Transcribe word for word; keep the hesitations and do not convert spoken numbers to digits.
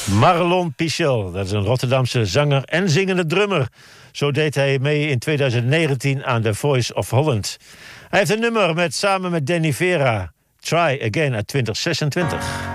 Marlon Pichel, dat is een Rotterdamse zanger en zingende drummer. Zo deed hij mee in twintig negentien aan The Voice of Holland. Hij heeft een nummer met, samen met Danny Vera, Try Again uit twintig zesentwintig.